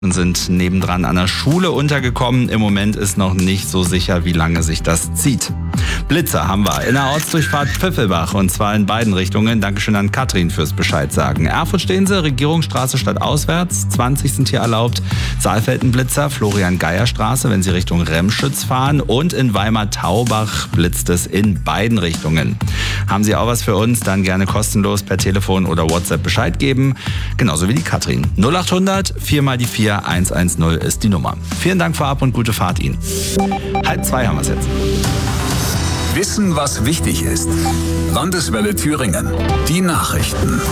und sind nebendran an der Schule untergekommen. Im Moment ist noch nicht so sicher, wie lange sich das zieht. Blitzer haben wir in der Ortsdurchfahrt Pfiffelbach und zwar in beiden Richtungen. Dankeschön an Katrin fürs Bescheid sagen. Erfurt stehen sie, Regierungsstraße stadtauswärts, 20 sind hier erlaubt. Saalfelden Blitzer, Florian-Geier-Straße, wenn Sie Richtung Remschütz fahren. Und in Weimar-Taubach blitzt es in beiden Richtungen. Haben Sie auch was für uns, dann gerne kostenlos per Telefon oder WhatsApp Bescheid geben. Genauso wie die Katrin. 0800 4 mal die 4 110 ist die Nummer. Vielen Dank vorab und gute Fahrt Ihnen. 1:30 haben wir es jetzt. Wissen, was wichtig ist. Landeswelle Thüringen. Die Nachrichten.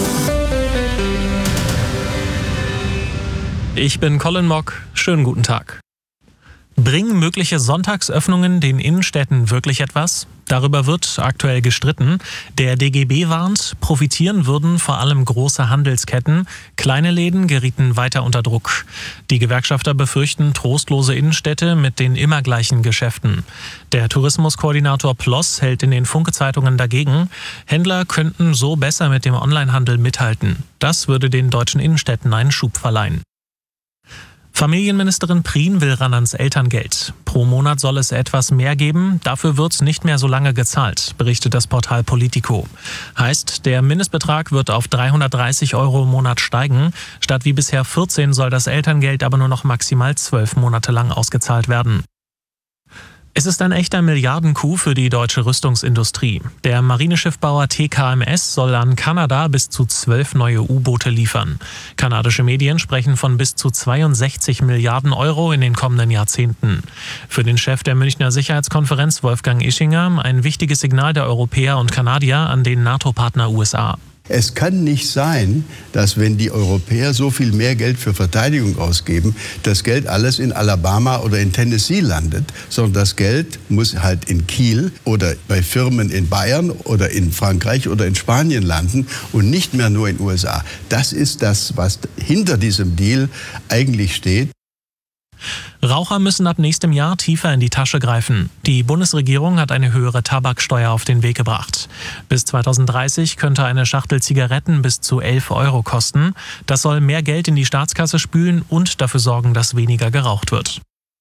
Ich bin Colin Mock. Schönen guten Tag. Bringen mögliche Sonntagsöffnungen den Innenstädten wirklich etwas? Darüber wird aktuell gestritten. Der DGB warnt, profitieren würden vor allem große Handelsketten. Kleine Läden gerieten weiter unter Druck. Die Gewerkschafter befürchten trostlose Innenstädte mit den immer gleichen Geschäften. Der Tourismuskoordinator Ploss hält in den Funke-Zeitungen dagegen. Händler könnten so besser mit dem Onlinehandel mithalten. Das würde den deutschen Innenstädten einen Schub verleihen. Familienministerin Prien will ran ans Elterngeld. Pro Monat soll es etwas mehr geben, dafür wird nicht mehr so lange gezahlt, berichtet das Portal Politico. Heißt, der Mindestbetrag wird auf 330 € im Monat steigen. Statt wie bisher 14 soll das Elterngeld aber nur noch maximal 12 Monate lang ausgezahlt werden. Es ist ein echter Milliarden-Coup für die deutsche Rüstungsindustrie. Der Marineschiffbauer TKMS soll an Kanada bis zu 12 neue U-Boote liefern. Kanadische Medien sprechen von bis zu 62 Milliarden € in den kommenden Jahrzehnten. Für den Chef der Münchner Sicherheitskonferenz, Wolfgang Ischinger, ein wichtiges Signal der Europäer und Kanadier an den NATO-Partner USA. Es kann nicht sein, dass wenn die Europäer so viel mehr Geld für Verteidigung ausgeben, das Geld alles in Alabama oder in Tennessee landet, sondern das Geld muss halt in Kiel oder bei Firmen in Bayern oder in Frankreich oder in Spanien landen und nicht mehr nur in den USA. Das ist das, was hinter diesem Deal eigentlich steht. Raucher müssen ab nächstem Jahr tiefer in die Tasche greifen. Die Bundesregierung hat eine höhere Tabaksteuer auf den Weg gebracht. Bis 2030 könnte eine Schachtel Zigaretten bis zu 11 € kosten. Das soll mehr Geld in die Staatskasse spülen und dafür sorgen, dass weniger geraucht wird.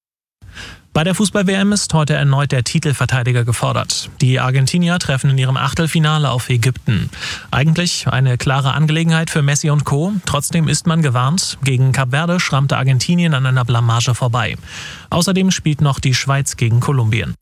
Bei der Fußball-WM ist heute erneut der Titelverteidiger gefordert. Die Argentinier treffen in ihrem Achtelfinale auf Ägypten. Eigentlich eine klare Angelegenheit für Messi und Co. Trotzdem ist man gewarnt. Gegen Kap Verde schrammte Argentinien an einer Blamage vorbei. Außerdem spielt noch die Schweiz gegen Kolumbien.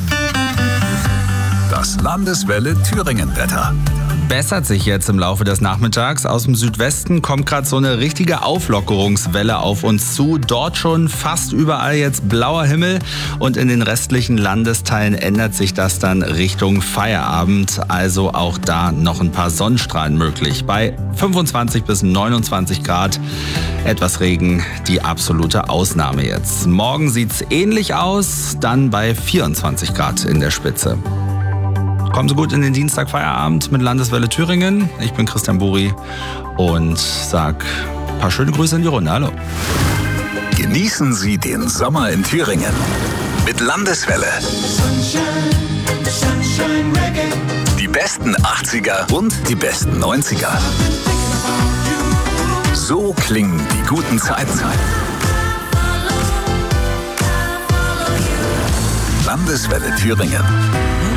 Das Landeswelle Thüringen-Wetter. Bessert sich jetzt im Laufe des Nachmittags. Aus dem Südwesten kommt gerade so eine richtige Auflockerungswelle auf uns zu. Dort schon fast überall jetzt blauer Himmel und in den restlichen Landesteilen ändert sich das dann Richtung Feierabend. Also auch da noch ein paar Sonnenstrahlen möglich. Bei 25 bis 29 Grad etwas Regen, die absolute Ausnahme jetzt. Morgen sieht's ähnlich aus, dann bei 24 Grad in der Spitze. Kommen Sie gut in den Dienstag Feierabend mit Landeswelle Thüringen. Ich bin Christian Buri und sag ein paar schöne Grüße in die Runde. Hallo. Genießen Sie den Sommer in Thüringen mit Landeswelle. Die besten 80er und die besten 90er. So klingen die guten Zeiten. Landeswelle Thüringen.